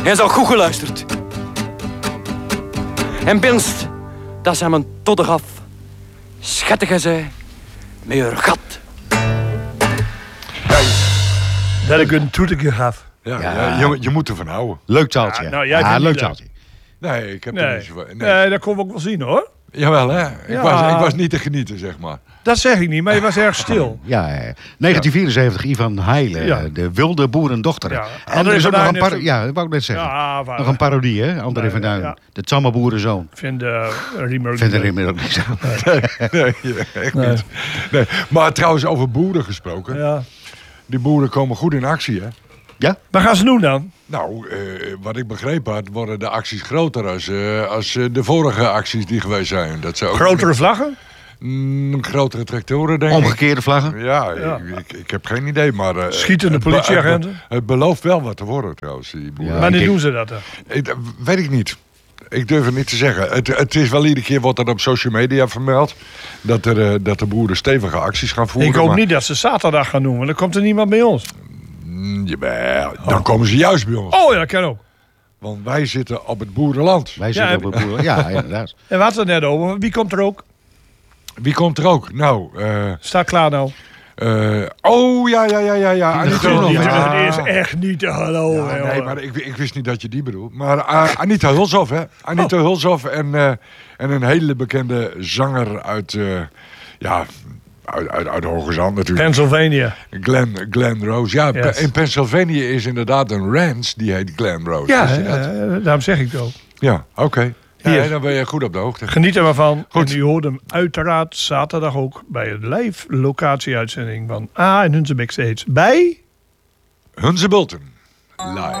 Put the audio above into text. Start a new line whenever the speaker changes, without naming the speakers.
Hij zal goed geluisterd. En binst, dat ze hem een todder gaf. Schattige zij, met haar gat.
Dat ik een toeter gaf.
Ja. Je moet ervan houden.
Leuk taaltje. Leuk taaltje.
Nee, ik heb er niet zoveel.
Nee, dat kon we ook wel zien, hoor.
Jawel, hè? Ik was niet te genieten, zeg maar.
Dat zeg ik niet, maar je was erg stil.
1974, Ivan Heijlen, de wilde boerendochter.
Ja.
En er is ook nog een parodie. Ja, dat wou ik net zeggen.
Ja,
nog een parodie, hè? André van Duin. De tamme boerenzoon.
Vind Riemer
ook niet zo.
Nee, echt niet. Nee. Maar trouwens, over boeren gesproken.
Ja.
Die boeren komen goed in actie, hè?
Ja?
Wat gaan ze doen dan?
Nou, wat ik begrepen had, worden de acties groter als de vorige acties die geweest zijn. Dat ze ook
Grotere vlaggen?
Grotere tractoren, denk ik.
Omgekeerde vlaggen?
Ja. Ik heb geen idee, maar...
Schietende politieagenten?
Het belooft wel wat te worden, trouwens. Die boeren.
Wanneer doen ze dat dan?
Weet ik niet. Ik durf het niet te zeggen. Het is wel iedere keer wordt dat op social media vermeld. Dat de boeren stevige acties gaan voeren.
Ik hoop niet dat ze zaterdag gaan doen, want dan komt er niemand bij ons.
Jawel, dan komen ze juist bij ons.
Oh ja, dat kan ook.
Want wij zitten op het boerenland.
Wij zitten op het boerenland, ja, inderdaad.
En wat er net over, wie komt er ook?
Wie komt er ook? Nou...
Staat klaar nou.
Ja.
Die is echt niet te geloven.
Ja, nee, maar ik wist niet dat je die bedoelt. Maar Anita Hulshoff, hè? Anita Hulshoff en een hele bekende zanger uit Hoge Zand natuurlijk.
Pennsylvania.
Glenn Rose. Ja,
Yes.
In Pennsylvania is inderdaad een ranch die heet Glenn Rose.
Ja,
Wist je dat?
daarom zeg ik het ook.
Ja, oké.
Hier.
Ja, dan ben je goed op de hoogte.
Geniet er maar van.
Goed.
En u hoort hem uiteraard zaterdag ook bij een live locatie-uitzending van A en Hunze Backstage bij...
Hunze Bulten. Live.